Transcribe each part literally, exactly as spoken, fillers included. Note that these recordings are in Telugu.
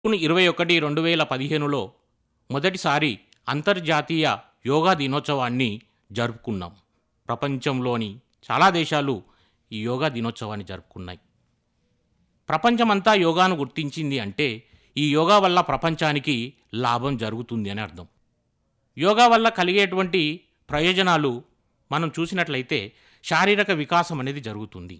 జూన్ ఇరవై ఒకటి రెండు వేల పదిహేనులో మొదటిసారి అంతర్జాతీయ యోగా దినోత్సవాన్ని జరుపుకున్నాం. ప్రపంచంలోని చాలా దేశాలు ఈ యోగా దినోత్సవాన్ని జరుపుకున్నాయి. ప్రపంచమంతా యోగాను గుర్తించింది అంటే ఈ యోగా వల్ల ప్రపంచానికి లాభం జరుగుతుంది అని అర్థం. యోగా వల్ల కలిగేటువంటి ప్రయోజనాలు మనం చూసినట్లయితే శారీరక వికాసం అనేది జరుగుతుంది.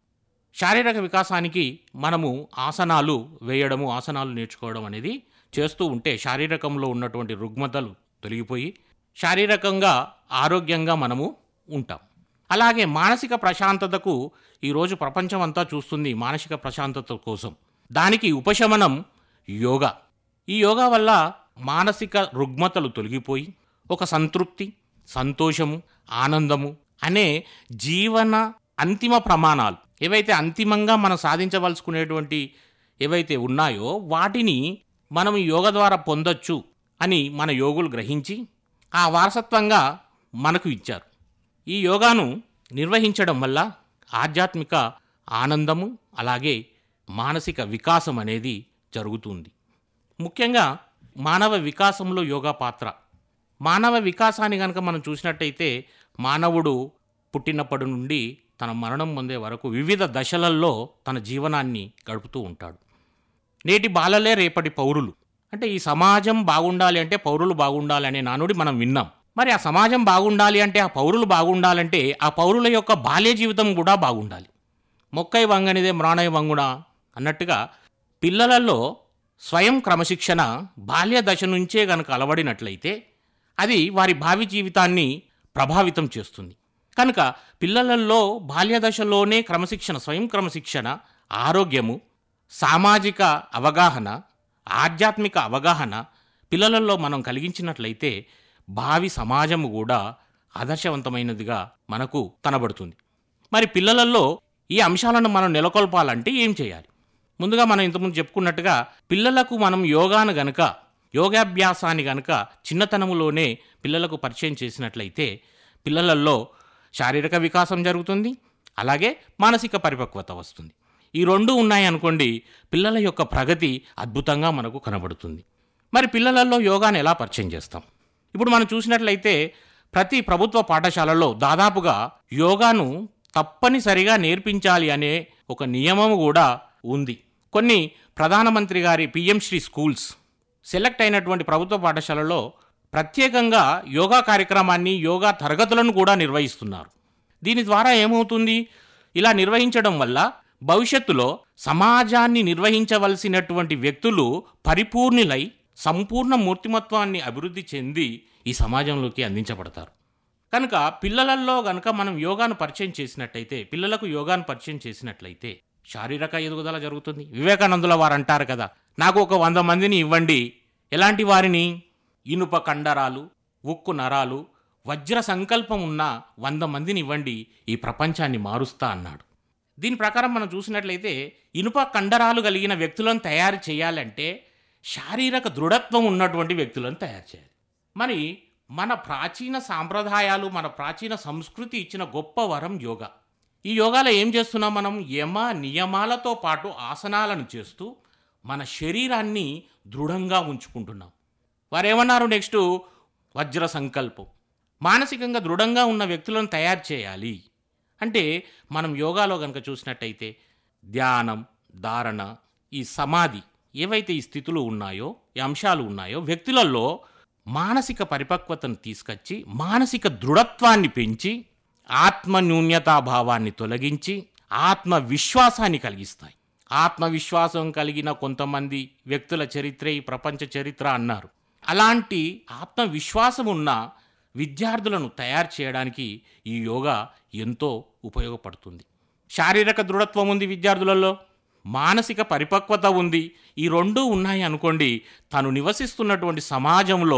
శారీరక వికాసానికి మనము ఆసనాలు వేయడము, ఆసనాలు నేర్చుకోవడం అనేది చేస్తూ ఉంటే శారీరకంలో ఉన్నటువంటి రుగ్మతలు తొలగిపోయి శారీరకంగా ఆరోగ్యంగా మనము ఉంటాం. అలాగే మానసిక ప్రశాంతతకు ఈరోజు ప్రపంచం అంతా చూస్తుంది. మానసిక ప్రశాంతత కోసం దానికి ఉపశమనం యోగా. ఈ యోగా వల్ల మానసిక రుగ్మతలు తొలగిపోయి ఒక సంతృప్తి, సంతోషము, ఆనందము అనే జీవన అంతిమ ప్రమాణాలు ఏవైతే అంతిమంగా మనం సాధించవలసుకునేటువంటి ఏవైతే ఉన్నాయో వాటిని మనం యోగా ద్వారా పొందొచ్చు అని మన యోగులు గ్రహించి ఆ వారసత్వంగా మనకు ఇచ్చారు. ఈ యోగాను నిర్వహించడం వల్ల ఆధ్యాత్మిక ఆనందము అలాగే మానసిక వికాసం అనేది జరుగుతుంది. ముఖ్యంగా మానవ వికాసంలో యోగా పాత్ర. మానవ వికాసాన్ని కనుక మనం చూసినట్టయితే మానవుడు పుట్టినప్పటి నుండి తన మరణం పొందే వరకు వివిధ దశలలో తన జీవనాన్ని గడుపుతూ ఉంటాడు. నేటి బాలలే రేపటి పౌరులు. అంటే ఈ సమాజం బాగుండాలి అంటే పౌరులు బాగుండాలి అనే నానుడి మనం విన్నాం. మరి ఆ సమాజం బాగుండాలి అంటే ఆ పౌరులు బాగుండాలంటే ఆ పౌరుల యొక్క బాల్య జీవితం కూడా బాగుండాలి. మొక్కై వంగనిదే మ్రాణై వంగున అన్నట్టుగా పిల్లలలో స్వయం క్రమశిక్షణ బాల్య దశ నుంచే కనుక అలవడినట్లయితే అది వారి భావి జీవితాన్ని ప్రభావితం చేస్తుంది. కనుక పిల్లలలో బాల్యదశలోనే క్రమశిక్షణ, స్వయం క్రమశిక్షణ, ఆరోగ్యము, సామాజిక అవగాహన, ఆధ్యాత్మిక అవగాహన పిల్లలలో మనం కలిగించినట్లయితే భావి సమాజము కూడా ఆదర్శవంతమైనదిగా మనకు కనబడుతుంది. మరి పిల్లలలో ఈ అంశాలను మనం నెలకొల్పాలంటే ఏం చేయాలి? ముందుగా మనం ఇంతకుముందు చెప్పుకున్నట్టుగా పిల్లలకు మనం యోగాను గనుక యోగాభ్యాసాన్ని గనుక చిన్నతనములోనే పిల్లలకు పరిచయం చేసినట్లయితే పిల్లలలో శారీరక వికాసం జరుగుతుంది, అలాగే మానసిక పరిపక్వత వస్తుంది. ఈ రెండు ఉన్నాయనుకోండి పిల్లల యొక్క ప్రగతి అద్భుతంగా మనకు కనబడుతుంది. మరి పిల్లలలో యోగాను ఎలా పరిచయం చేస్తాం? ఇప్పుడు మనం చూసినట్లయితే ప్రతి ప్రభుత్వ పాఠశాలలో దాదాపుగా యోగాను తప్పనిసరిగా నేర్పించాలి అనే ఒక నియమం కూడా ఉంది. కొన్ని ప్రధానమంత్రి గారి పిఎం శ్రీ స్కూల్స్ సెలెక్ట్ అయినటువంటి ప్రభుత్వ పాఠశాలలో ప్రత్యేకంగా యోగా కార్యక్రమాన్ని, యోగా తరగతులను కూడా నిర్వహిస్తున్నారు. దీని ద్వారా ఏమవుతుంది? ఇలా నిర్వహించడం వల్ల భవిష్యత్తులో సమాజాన్ని నిర్వహించవలసినటువంటి వ్యక్తులు పరిపూర్ణులై సంపూర్ణ మూర్తిమత్వాన్ని అభివృద్ధి చెంది ఈ సమాజంలోకి అందించబడతారు. కనుక పిల్లలలో గనుక మనం యోగాను పరిచయం చేసినట్టయితే, పిల్లలకు యోగాను పరిచయం చేసినట్లయితే శారీరక ఎదుగుదల జరుగుతుంది. వివేకానందుల వారు అంటారు కదా, నాకు ఒక వంద మందిని ఇవ్వండి. ఎలాంటి వారిని? ఇనుప కండరాలు, ఉక్కు నరాలు, వజ్ర సంకల్పం ఉన్న వంద మందిని ఇవ్వండి, ఈ ప్రపంచాన్ని మారుస్తా అన్నాడు. దీని ప్రకారం మనం చూసినట్లయితే ఇనుప కండరాలు కలిగిన వ్యక్తులను తయారు చేయాలంటే శారీరక దృఢత్వం ఉన్నటువంటి వ్యక్తులను తయారు చేయాలి. మరి మన ప్రాచీన సాంప్రదాయాలు, మన ప్రాచీన సంస్కృతి ఇచ్చిన గొప్ప వరం యోగా. ఈ యోగాలో ఏం చేస్తున్నాం? మనం యమ నియమాలతో పాటు ఆసనాలను చేస్తూ మన శరీరాన్ని దృఢంగా ఉంచుకుంటున్నాం. వారేమన్నారు నెక్స్ట్? వజ్ర సంకల్పం. మానసికంగా దృఢంగా ఉన్న వ్యక్తులను తయారు చేయాలి అంటే మనం యోగాలో కనుక చూసినట్టయితే ధ్యానం, ధారణ, ఈ సమాధి ఏవైతే ఈ స్థితులు ఉన్నాయో, ఈ అంశాలు ఉన్నాయో వ్యక్తులలో మానసిక పరిపక్వతను తీసుకొచ్చి మానసిక దృఢత్వాన్ని పెంచి ఆత్మన్యూన్యతాభావాన్ని తొలగించి ఆత్మవిశ్వాసాన్ని కలిగిస్తాయి. ఆత్మవిశ్వాసం కలిగిన కొంతమంది వ్యక్తుల చరిత్ర ఈ ప్రపంచ చరిత్ర అన్నారు. అలాంటి ఆత్మవిశ్వాసం ఉన్న విద్యార్థులను తయారు చేయడానికి ఈ యోగా ఎంతో ఉపయోగపడుతుంది. శారీరక దృఢత్వం ఉంది విద్యార్థులలో, మానసిక పరిపక్వత ఉంది. ఈ రెండూ ఉన్నాయి అనుకోండి, తను నివసిస్తున్నటువంటి సమాజంలో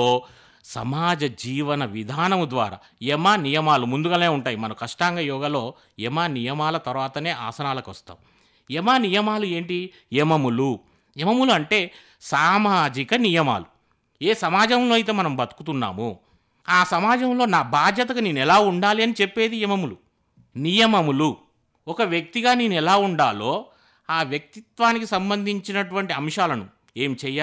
సమాజ జీవన విధానము ద్వారా యమ నియమాలు ముందుగానే ఉంటాయి. మన అష్టాంగ యోగాలో యమ నియమాల తర్వాతనే ఆసనాలకు వస్తాం. యమ నియమాలు ఏంటి? యమములు. యమములు అంటే సామాజిక నియమాలు. ఏ సమాజంలో అయితే మనం బతుకుతున్నామో ఆ సమాజంలో నా బాధ్యతగా నేను ఎలా ఉండాలి అని చెప్పేది యమములు. నియమములు ఒక వ్యక్తిగా నేను ఎలా ఉండాలో ఆ వ్యక్తిత్వానికి సంబంధించినటువంటి అంశాలను ఏం చెయ్యాలి